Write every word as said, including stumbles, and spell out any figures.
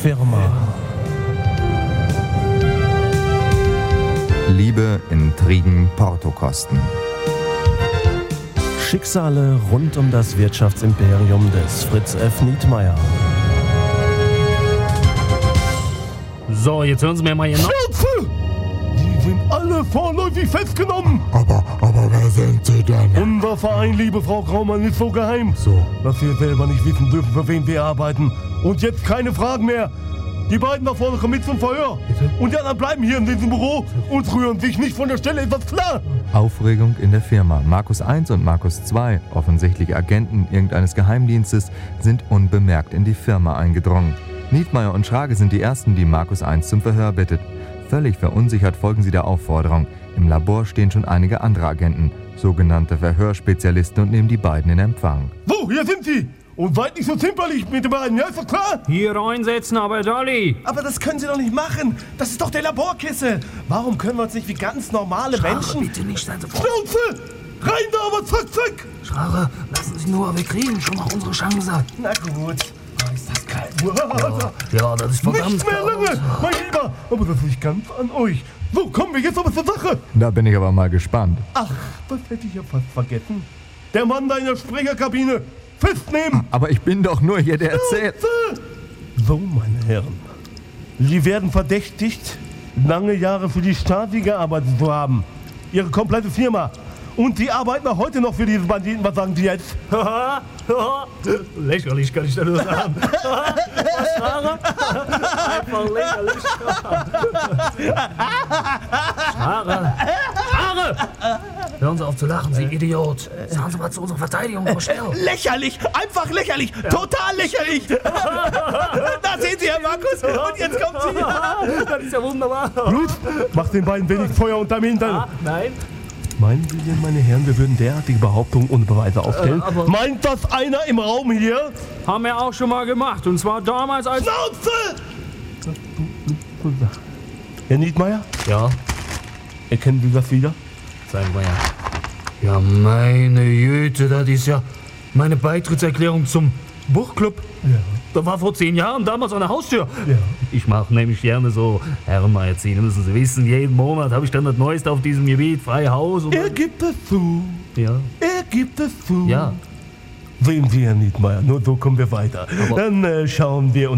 Firma. Liebe, Intrigen, Portokosten. Schicksale rund um das Wirtschaftsimperium des Fritz F. Nietmeyer. So, jetzt hören Sie mir mal hier noch. Schnauze! Die sind alle vorläufig festgenommen. Aber, aber wer sind Sie denn? Unser Verein, liebe Frau Graumann, ist so geheim, So. dass wir selber nicht wissen dürfen, für wen wir arbeiten. Und jetzt keine Fragen mehr. Die beiden da vorne kommen mit zum Verhör. Und die anderen bleiben hier in diesem Büro und rühren sich nicht von der Stelle. Ist das klar? Aufregung in der Firma. Markus eins und Markus zwei, offensichtlich Agenten irgendeines Geheimdienstes, sind unbemerkt in die Firma eingedrungen. Nietmeyer und Schrage sind die Ersten, die Markus eins zum Verhör bittet. Völlig verunsichert folgen sie der Aufforderung. Im Labor stehen schon einige andere Agenten, sogenannte Verhörspezialisten, und nehmen die beiden in Empfang. So, hier sind sie. Und seid nicht so zimperlich mit den beiden, ja, ist das klar? Hier reinsetzen, aber Dolly. Aber das können Sie doch nicht machen. Das ist doch der Laborkessel. Warum können wir uns nicht wie ganz normale Menschen... Bitte nicht, seien Sie vor. Schnauze! Rein da, aber zack, zack! Schraube, lassen Sie nur, wir kriegen schon noch unsere Chance. Na gut. Oh, ist das kalt. Ja, das ist verdammt Nichts mehr lange, kalt. mein Lieber. Aber das liegt ganz an euch. So, kommen wir jetzt aber zur Sache. Da bin ich aber mal gespannt. Ach, das hätte ich ja fast vergessen. Der Mann da in der Sprecherkabine. Festnehmen! Aber ich bin doch nur hier der Erzähler. So, meine Herren. Sie werden verdächtigt, lange Jahre für die Stasi gearbeitet zu haben. Ihre komplette Firma. Und Sie arbeiten auch heute noch für diese Banditen. Was sagen Sie jetzt? Lächerlich, kann ich da nur sagen. Was, Schrage? Einfach lächerlich. Schrage! Schrage! Hören Sie auf zu lachen, Sie Idiot. Sagen Sie mal zu unserer Verteidigung, Frau Schnell. Lächerlich. Einfach lächerlich. Total lächerlich. Da sehen Sie, Herr Markus. Und jetzt kommt sie. Das ist ja wunderbar. Gut, macht den beiden wenig Feuer unterm Hintern. Ah, nein. Meinen Sie denn, meine Herren, wir würden derartige Behauptungen ohne Beweise aufstellen? Äh, aber- Meint das einer im Raum hier? Haben wir auch schon mal gemacht. Und zwar damals als... Schnauze! Herr Nietmeyer, Ja, erkennen Sie das wieder? sagen wir ja. Ja, meine Güte, das ist ja meine Beitrittserklärung zum Buchclub. Ja. Da war vor zehn Jahren damals an der Haustür. Ja. Ich mache nämlich gerne so Herrenmagazine, müssen Sie wissen. Jeden Monat habe ich dann das Neueste auf diesem Gebiet, freie Haus. Und Er gibt es zu. ja. Er gibt es zu. Ja. Sehen Sie, Herr Nietmeyer, nur so kommen wir weiter. Aber- Dann äh, schauen wir uns